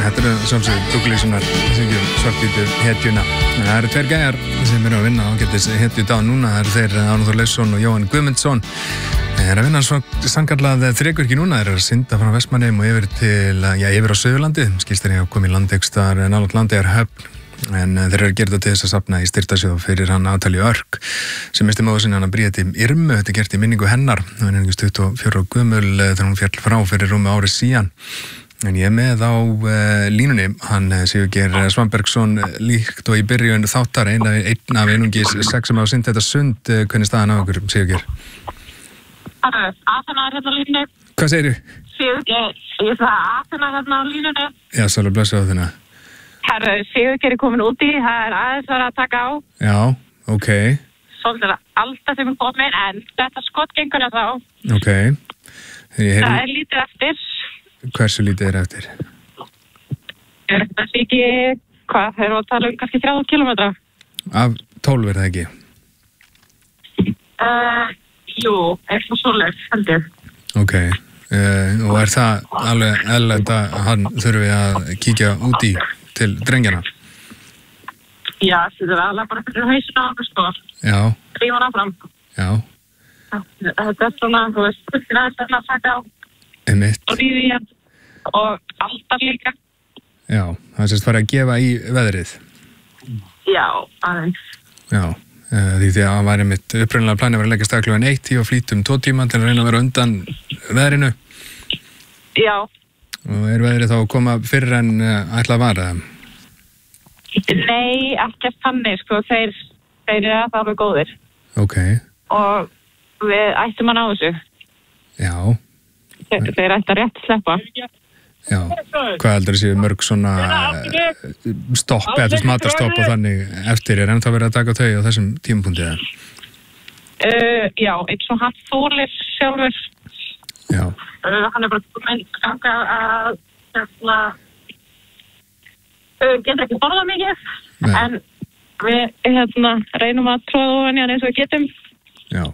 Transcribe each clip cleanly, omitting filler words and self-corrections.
Þetta sjálfsögðu Douglasonar syngjum svarthvítu hetjuna. Það eru tveir gæjar sem eru að vinna ágætis hetju dag núna. Það eru þeir Árni Þór Leifsson og Jóhann Guðmundsson. Þeir eru að vinna sannkallað þrekvirki núna. Þeir eru að synda frá Vestmannaeyjum og yfir á Suðurlandi. Skilst þeir að koma í landeikstar nálægt Landeyjahöfn. En þeir eru að gera þetta til þess að safna í styrktarsjóð fyrir hann Natalíu Örk sem misti móður sinni hann að Bríeti Irmu. Þetta er gert í minningu hennar. Hún er einhvers 24 ára gömul þegar hún féll frá fyrir rúmu ári síðan. En ég er með á línunni, hann Sigurgeir Svanbergsson, líkt og í byrjun þáttar, einn af einungis 6 sem hafa synt þetta sund. Hvernig staðan á ykkur, Sigurgeir? Aþena er hérna á línunni. Hvað segirðu? Sigurgeir, ég sagði Aþena er hérna á línunni. Já, svolítið blessu Aþena. Herru, Sigurgeir er komin úti, það er aðeins að taka á. Já, ok. Svolítið alltaf sem er komin, en þetta skot gengur þá. Ok. Það er lítið eftir. Hversu lítið er eftir? Það sé ekki, hvað, þeir eru að tala kannski 30 kilometra. Af 12 er það ekki? Jú, eitthvað svoleiðis, heldur. Ok. Og er það alveg eðlilegt að hann þurfi að kíkja út í til drengjana? Já, þetta er alveg bara fyrir hausinn á okkur, sko. Já. Rífa hana fram. Já. Þetta er svona, þú veist, það er að taka á. Einmitt. Og rífi í hann. Og alltaf líka. Já, það sést farið að gefa í veðrið. Já, aðeins. Já, því að það væri mitt upprunalega planið var að leggja stað klukkan 1 og flýta 2 tíma til að reyna að vera undan veðrinu. Já. Og er veðrið þá að koma fyrr en ætla að vara? Nei, ekkert þannig, sko. Þeir eru það alveg góðir. Ok. Og við ættum að ná þessu. Já. Þeir ætti að rétt sleppa. Já, hvað heldur þessi mörg svona stopp, eða matarstopp og þannig eftir er ennþá verið að taka þau á þessum tímapunkti eða? Já, eins og hann Þórir sjálfur. Já. Hann er bara komin að geta ekki borðað mikið. Nei. En við reynum að tróða ofan í hann eins og við getum. Já.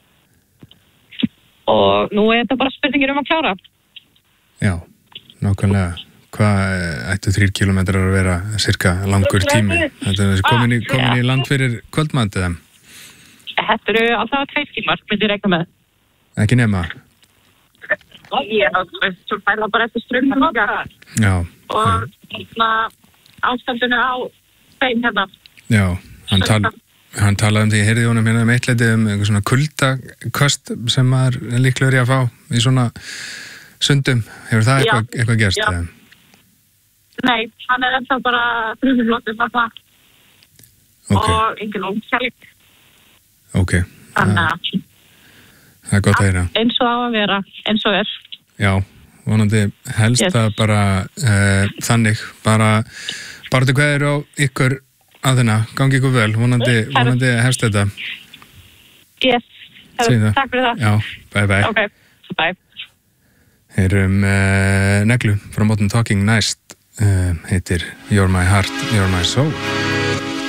Og nú er þetta bara spurningir að klára. Já, nákvæmlega. Hvað ættu 3 kilometrar að vera cirka langur tími? Þetta er komin í land fyrir kvöldmat eða? Þetta eru alltaf 2 tímar, myndi ég reikna með. Ekki nema? Já, þú fæla bara eftir strömmum líka. Já. Og ástandinu á þeim hérna. Já, hann talaði því, ég heyrði honum hérna eitt leiti eitthvað svona kuldaköst sem maður líklega er að fá í svona sundum. Hefur það eitthvað gerst? Já. Nei, hann er ennþá bara þrjúflottur með það. Okay. Og enginn ómkjálg. Ok. Þannig að það er gott að heyra. Eins og á að vera, eins og er. Já, vonandi helst að bara þannig, bara til hvað eru á ykkur Aþena, gangi ykkur vel, vonandi hefst þetta. Yes, takk fyrir það. Já, bye. Ok, bye. Heyrum Neglu frá Modern Talking næst, heitir You're My Heart, You're My Soul.